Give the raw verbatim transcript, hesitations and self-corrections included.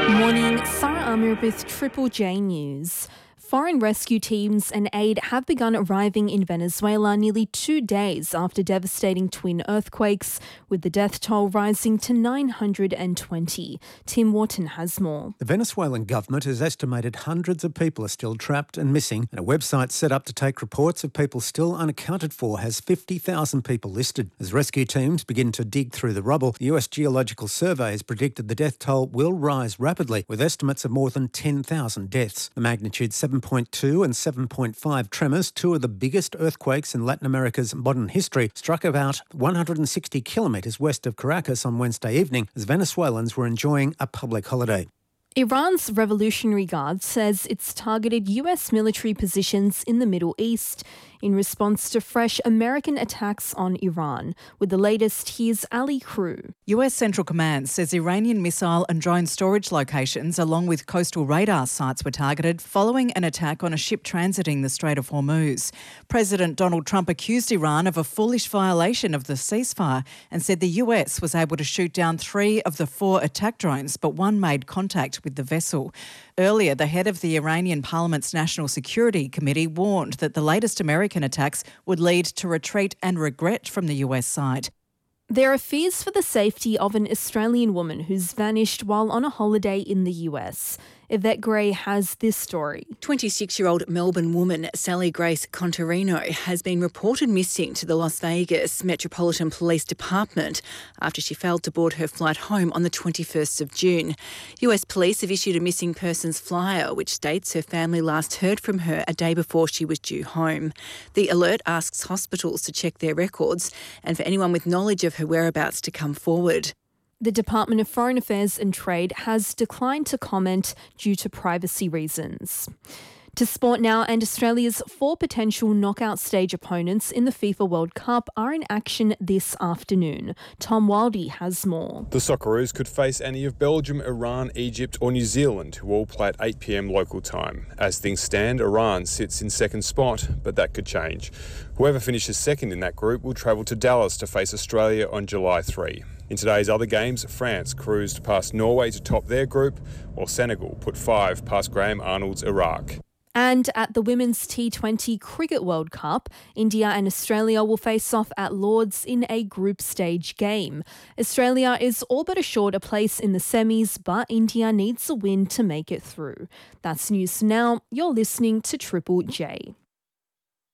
Morning, Sarah Amir with Triple J News. Foreign rescue teams and aid have begun arriving in Venezuela nearly two days after devastating twin earthquakes, with the death toll rising to nine hundred twenty. Tim Wharton has more. The Venezuelan government has estimated hundreds of people are still trapped and missing, and a website set up to take reports of people still unaccounted for has fifty thousand people listed. As rescue teams begin to dig through the rubble, the U S Geological Survey has predicted the death toll will rise rapidly, with estimates of more than ten thousand deaths. The magnitude seven point two and seven point five tremors, two of the biggest earthquakes in Latin America's modern history, struck about one hundred sixty kilometres west of Caracas on Wednesday evening as Venezuelans were enjoying a public holiday. Iran's Revolutionary Guard says it's targeted U S military positions in the Middle East in response to fresh American attacks on Iran. With the latest, here's Ali Crew. U S Central Command says Iranian missile and drone storage locations along with coastal radar sites were targeted following an attack on a ship transiting the Strait of Hormuz. President Donald Trump accused Iran of a foolish violation of the ceasefire and said the U S was able to shoot down three of the four attack drones, but one made contact with the vessel. Earlier, the head of the Iranian Parliament's National Security Committee warned that the latest American attacks would lead to retreat and regret from the U S side. There are fears for the safety of an Australian woman who's vanished while on a holiday in the U S. Yvette Gray has this story. twenty-six-year-old Melbourne woman Sally Grace Contarino has been reported missing to the Las Vegas Metropolitan Police Department after she failed to board her flight home on the twenty-first of June. U S police have issued a missing persons flyer which states her family last heard from her a day before she was due home. The alert asks hospitals to check their records and for anyone with knowledge of her whereabouts to come forward. The Department of Foreign Affairs and Trade has declined to comment due to privacy reasons. To sport now, and Australia's four potential knockout stage opponents in the FIFA World Cup are in action this afternoon. Tom Wildey has more. The Socceroos could face any of Belgium, Iran, Egypt or New Zealand, who all play at eight p.m. local time. As things stand, Iran sits in second spot, but that could change. Whoever finishes second in that group will travel to Dallas to face Australia on July third. In today's other games, France cruised past Norway to top their group, while Senegal put five past Graham Arnold's Iraq. And at the Women's T twenty Cricket World Cup, India and Australia will face off at Lords in a group stage game. Australia is all but assured a place in the semis, but India needs a win to make it through. That's news now. You're listening to Triple J.